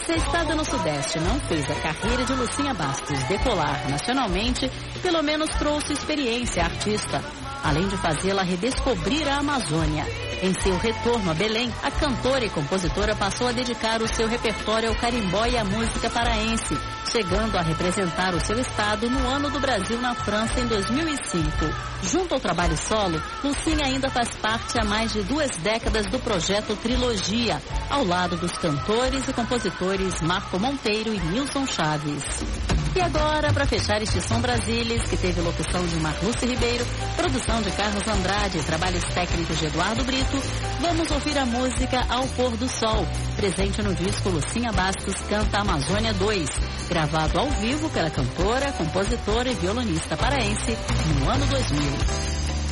Se a estada no Sudeste não fez a carreira de Lucinha Bastos decolar nacionalmente, pelo menos trouxe experiência à artista, além de fazê-la redescobrir a Amazônia. Em seu retorno a Belém, a cantora e compositora passou a dedicar o seu repertório ao carimbó e à música paraense, chegando a representar o seu estado no Ano do Brasil na França em 2005. Junto ao trabalho solo, Lucinha ainda faz parte há mais de 2 décadas do projeto Trilogia, ao lado dos cantores e compositores Marco Monteiro e Nilson Chaves. E agora, para fechar este Som Brasilis, que teve locução de Marluce Ribeiro, produção de Carlos Andrade e trabalhos técnicos de Eduardo Brito, vamos ouvir a música Ao Pôr do Sol, presente no disco Lucinha Bastos Canta Amazônia 2, gravado ao vivo pela cantora, compositora e violonista paraense no ano 2000.